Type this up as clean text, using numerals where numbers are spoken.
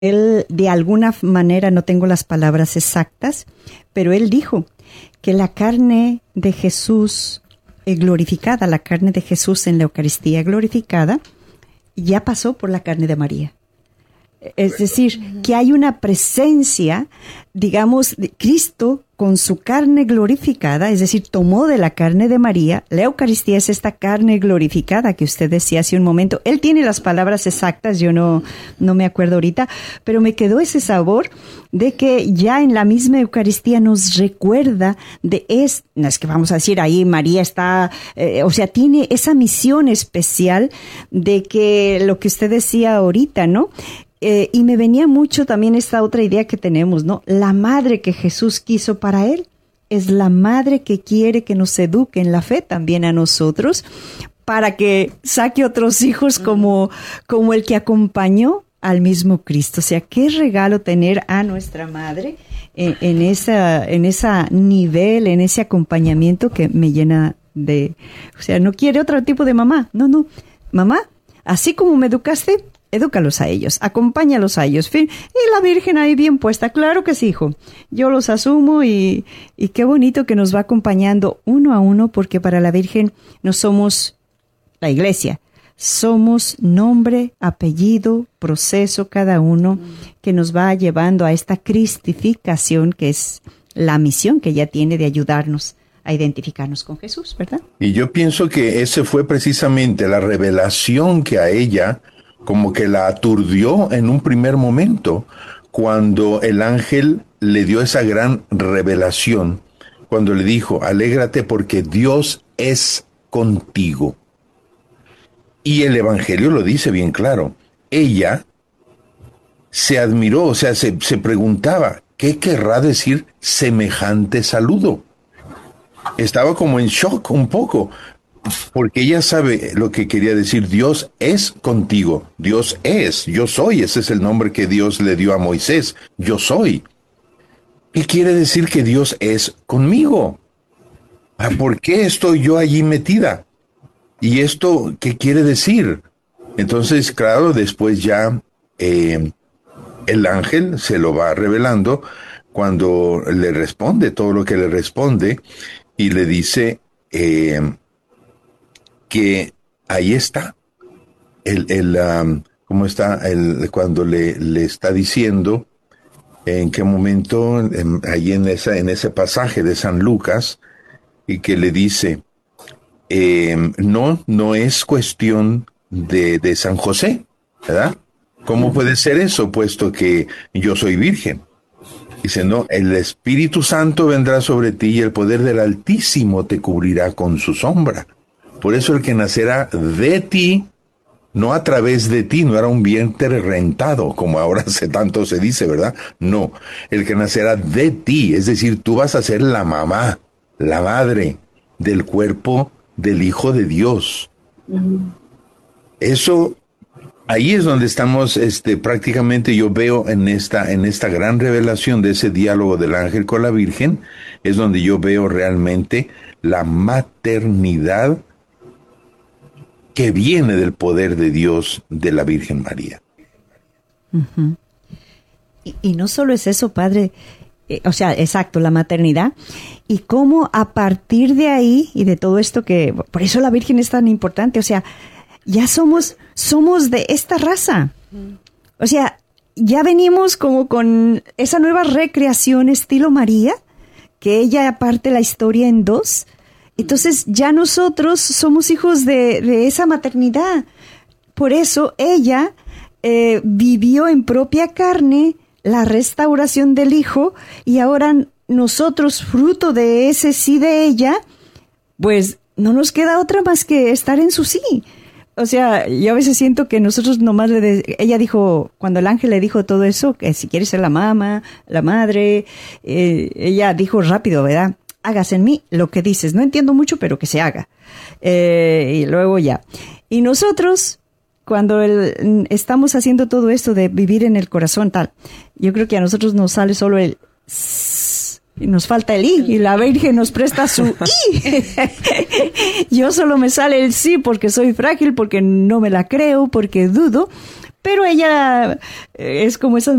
Él, de alguna manera, no tengo las palabras exactas, pero él dijo que la carne de Jesús glorificada, la carne de Jesús en la Eucaristía glorificada, ya pasó por la carne de María. Es decir, que hay una presencia, digamos, de Cristo con su carne glorificada, es decir, tomó de la carne de María. La Eucaristía es esta carne glorificada que usted decía hace un momento. Él tiene las palabras exactas, yo no me acuerdo ahorita, pero me quedó ese sabor de que ya en la misma Eucaristía nos recuerda no es que vamos a decir ahí María está, tiene esa misión especial de que lo que usted decía ahorita, ¿no? Y me venía mucho también esta otra idea que tenemos, ¿no? La madre que Jesús quiso para él es la madre que quiere que nos eduque en la fe también a nosotros para que saque otros hijos como el que acompañó al mismo Cristo. O sea, qué regalo tener a nuestra madre en ese nivel, en ese acompañamiento que me llena de... O sea, no quiere otro tipo de mamá. No. Mamá, así como me educaste, edúcalos a ellos, acompáñalos a ellos. Y la Virgen ahí bien puesta, claro que sí, hijo. Yo los asumo y qué bonito que nos va acompañando uno a uno, porque para la Virgen no somos la Iglesia. Somos nombre, apellido, proceso, cada uno que nos va llevando a esta cristificación, que es la misión que ella tiene de ayudarnos a identificarnos con Jesús, ¿verdad? Y yo pienso que ese fue precisamente la revelación que a ella como que la aturdió en un primer momento, cuando el ángel le dio esa gran revelación, cuando le dijo, alégrate porque Dios es contigo. Y el Evangelio lo dice bien claro. Ella se admiró, o sea, se preguntaba, ¿qué querrá decir semejante saludo? Estaba como en shock un poco, porque ella sabe lo que quería decir. Dios es contigo. Dios es, yo soy. Ese es el nombre que Dios le dio a Moisés. Yo soy. ¿Qué quiere decir que Dios es conmigo? ¿Por qué estoy yo allí metida? ¿Y esto qué quiere decir? Entonces, claro, después ya el ángel se lo va revelando cuando le responde todo lo que le responde y le dice que ahí está ¿cómo está? Cuando le está diciendo en qué momento, ahí en ese pasaje de San Lucas, y que le dice, no es cuestión de San José, ¿verdad? ¿Cómo puede ser eso, puesto que yo soy virgen? Dice, no, el Espíritu Santo vendrá sobre ti y el poder del Altísimo te cubrirá con su sombra. Por eso el que nacerá de ti, no a través de ti, no era un vientre rentado, como ahora tanto se dice, ¿verdad? No, el que nacerá de ti, es decir, tú vas a ser la mamá, la madre del cuerpo del Hijo de Dios. Eso, ahí es donde estamos, prácticamente yo veo en esta gran revelación de ese diálogo del ángel con la Virgen, es donde yo veo realmente la maternidad que viene del poder de Dios de la Virgen María. Uh-huh. Y no solo es eso, Padre, exacto, la maternidad, y cómo a partir de ahí y de todo esto por eso la Virgen es tan importante, o sea, ya somos de esta raza, o sea, ya venimos como con esa nueva recreación estilo María, que ella parte la historia en dos. Entonces ya nosotros somos hijos de esa maternidad. Por eso ella vivió en propia carne la restauración del Hijo, y ahora nosotros, fruto de ese sí de ella, pues no nos queda otra más que estar en su sí. O sea, yo a veces siento que nosotros nomás ella dijo, cuando el ángel le dijo todo eso, que si quiere ser la mamá, la madre, ella dijo rápido, ¿verdad? Hágase en mí lo que dices. No entiendo mucho, pero que se haga. Y luego ya. Y nosotros, cuando estamos haciendo todo esto de vivir en el corazón, tal, yo creo que a nosotros nos sale solo el y nos falta el I, y la Virgen nos presta su I. Yo solo me sale el sí porque soy frágil, porque no me la creo, porque dudo, Pero ella es como esas